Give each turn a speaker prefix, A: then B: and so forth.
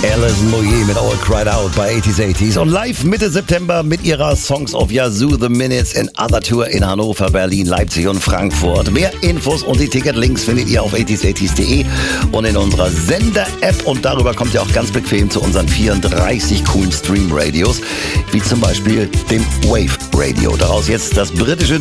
A: Alison Moyet mit All Cried Out bei 80s und live Mitte September mit ihrer Songs of Yazoo The Minutes in Other Tour in Hannover, Berlin, Leipzig und Frankfurt. Mehr Infos und die Ticketlinks findet ihr auf 80s.de und in unserer Sender-App, und darüber kommt ihr auch ganz bequem zu unseren 34 coolen Stream-Radios, wie zum Beispiel dem Wave Radio. Daraus jetzt das britische